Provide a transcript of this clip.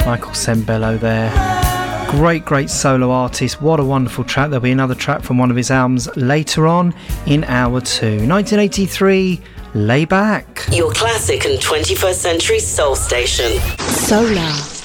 Michael Sembello there. Great solo artist. What a wonderful track. There'll be another track from one of his albums later on in hour 2. 1983, Lay Back. Your classic and 21st century soul station. Solar.